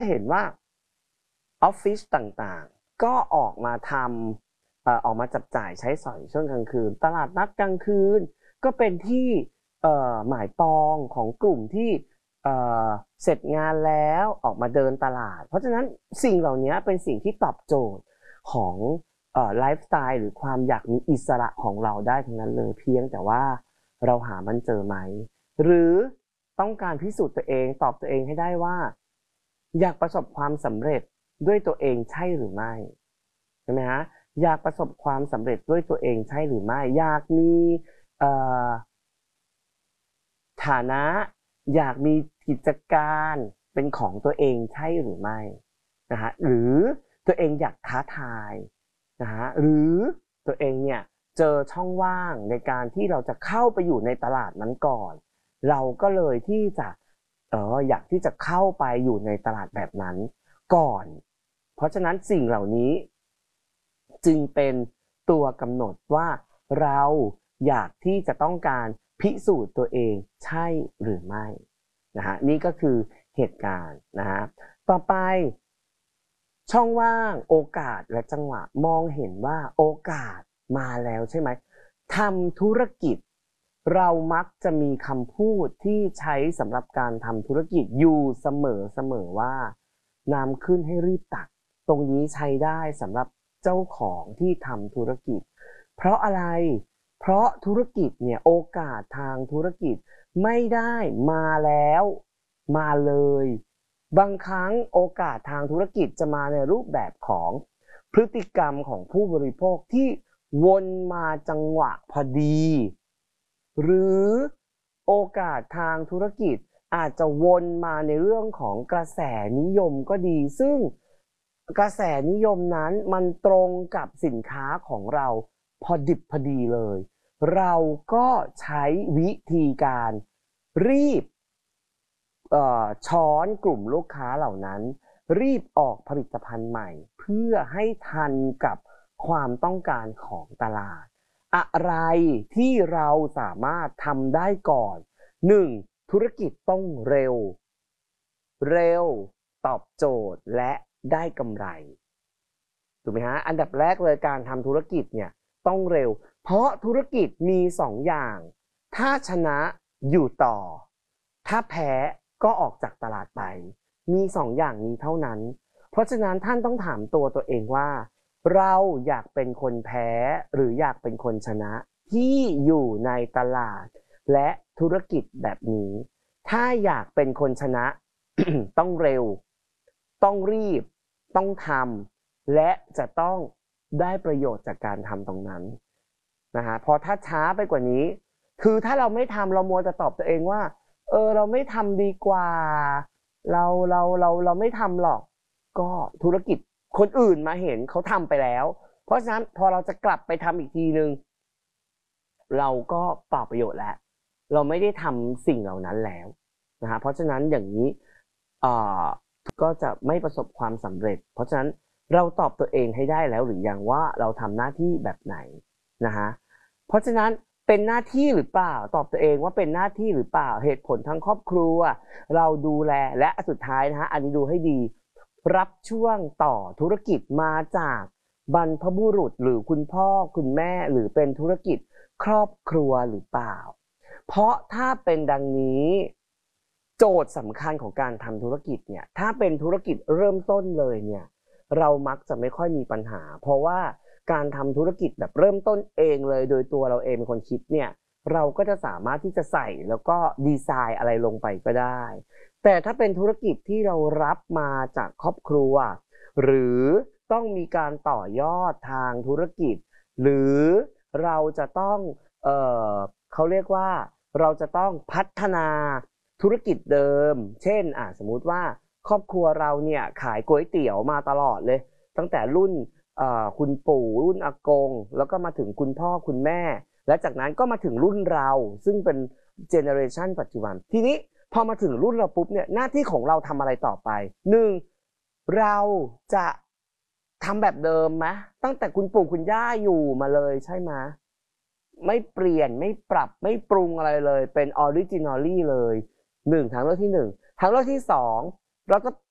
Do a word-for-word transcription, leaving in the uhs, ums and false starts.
เห็นว่าออฟฟิศต่างๆก็ออกมาทำเอ่อออกมาจับจ่ายใช้สอยช่วงกลางคืนตลาดนัดกลางคืนก็เป็นที่เอ่อหมายปองของกลุ่มที่เอ่อเสร็จงานแล้วออกมาเดินตลาดเพราะฉะนั้นสิ่งเหล่านี้เป็นสิ่งที่ตอบโจทย์ของเอ่อไลฟ์สไตล์หรือความอยากมีอิสระของเราได้ทั้งนั้นเลยเพียงแต่ว่าเราหามันเจอไหมหรือต้องการพิสูจน์ตัวเองตอบตัวเองให้ได้ว่าอยากประสบความสำเร็จด้วยตัวเองใช่หรือไม่ใช่ไหมฮะอยากประสบความสำเร็จด้วยตัวเองใช่หรือไม่อยากมีเอ่อฐานะอยากมีกิจการเป็นของตัวเองใช่หรือไม่นะฮะหรือตัวเองอยากท้าทายนะฮะหรือตัวเองเนี่ยเจอช่องว่างในการที่เราจะเข้าไปอยู่ในตลาดนั้นก่อนเราก็เลยที่จะเอออยากที่จะเข้าไปอยู่ในตลาดแบบนั้นก่อนเพราะฉะนั้นสิ่งเหล่านี้จึงเป็นตัวกำหนดว่าเราอยากที่จะต้องการพิสูจน์ตัวเองใช่หรือไม่นะฮะนี่ก็คือเหตุการณ์นะฮะต่อไปช่องว่างโอกาสและจังหวะมองเห็นว่าโอกาสมาแล้วใช่ไหมทำธุรกิจเรามักจะมีคำพูดที่ใช้สำหรับการทำธุรกิจอยู่เสมอเสมอว่าน้ำขึ้นให้รีบตักตรงนี้ใช้ได้สำหรับเจ้าของที่ทำธุรกิจเพราะอะไรเพราะธุรกิจเนี่ยโอกาสทางธุรกิจไม่ได้มาแล้วมาเลยบางครั้งโอกาสทางธุรกิจจะมาในรูปแบบของพฤติกรรมของผู้บริโภคที่วนมาจังหวะพอดีหรือโอกาสทางธุรกิจอาจจะวนมาในเรื่องของกระแสนิยมก็ดีซึ่งกระแสนิยมนั้นมันตรงกับสินค้าของเราพอดิบพอดีเลยเราก็ใช้วิธีการรีบเอ่อช้อนกลุ่มลูกค้าเหล่านั้นรีบออกผลิตภัณฑ์ใหม่เพื่อให้ทันกับความต้องการของตลาดอะไรที่เราสามารถทำได้ก่อนหนึ่งธุรกิจต้องเร็วเร็วตอบโจทย์และได้กำไรถูกไหมฮะอันดับแรกเลยการทำธุรกิจเนี่ยต้องเร็วเพราะธุรกิจมีสองอย่างถ้าชนะอยู่ต่อถ้าแพ้ก็ออกจากตลาดไปมีสองอย่างนี้เท่านั้นเพราะฉะนั้นท่านต้องถามตัวตัวเองว่าเราอยากเป็นคนแพ้หรืออยากเป็นคนชนะที่อยู่ในตลาดและธุรกิจแบบนี้ถ้าอยากเป็นคนชนะ ต้องเร็วต้องรีบต้องทำและจะต้องได้ประโยชน์จากการทำตรงนั้นนะฮะพอถ้าช้าไปกว่านี้คือถ้าเราไม่ทำเรามัวจะตอบตัวเองว่าเออเราไม่ทำดีกว่าเราเราเราเราไม่ทำหรอกก็ธุรกิจคนอื่นมาเห็นเขาทำไปแล้วเพราะฉะนั้นพอเราจะกลับไปทำอีกทีนึงเราก็เปล่าประโยชน์แล้วเราไม่ได้ทำสิ่งเหล่านั้นแล้วนะฮะเพราะฉะนั้นอย่างนี้อ่าก็จะไม่ประสบความสำเร็จเพราะฉะนั้นเราตอบตัวเองให้ได้แล้วหรือยังว่าเราทำหน้าที่แบบไหนนะฮะเพราะฉะนั้นเป็นหน้าที่หรือเปล่าตอบตัวเองว่าเป็นหน้าที่หรือเปล่าเหตุผลทั้งครอบครัวเราดูแลและสุดท้ายนะฮะอันนี้ดูให้ดีรับช่วงต่อธุรกิจมาจากบรรพบุรุษหรือคุณพ่อคุณแม่หรือเป็นธุรกิจครอบครัวหรือเปล่าเพราะถ้าเป็นดังนี้โจทย์สำคัญของการทำธุรกิจเนี่ยถ้าเป็นธุรกิจเริ่มต้นเลยเนี่ยเรามักจะไม่ค่อยมีปัญหาเพราะว่าการทำธุรกิจแบบเริ่มต้นเองเลยโดยตัวเราเองเป็นคนคิดเนี่ยเราก็จะสามารถที่จะใส่แล้วก็ดีไซน์อะไรลงไปก็ได้แต่ถ้าเป็นธุรกิจที่เรารับมาจากครอบครัวหรือต้องมีการต่อยอดทางธุรกิจหรือเราจะต้องเอ่อเขาเรียกว่าเราจะต้องพัฒนาธุรกิจเดิมเช่นอ่าสมมุติว่าครอบครัวเราเนี่ยขายก๋วยเตี๋ยวมาตลอดเลยตั้งแต่รุ่นเอ่อคุณปู่รุ่นอากงแล้วก็มาถึงคุณพ่อคุณแม่และจากนั้นก็มาถึงรุ่นเราซึ่งเป็นเจเนอเรชันปัจจุบันทีนี้พอมาถึงรุ่นเราปุ๊บเนี่ยหน้าที่ของเราทำอะไรต่อไปหนึ่งเราจะทำแบบเดิมไหมตั้งแต่คุณปู่คุณย่าอยู่มาเลยใช่ไหมไม่เปลี่ยนไม่ปรับไม่ปรุงอะไรเลยเป็นออริจินอลลี่เลยหนึ่งทางเลือกที่หนึ่งทางเลือกที่สองเราจะ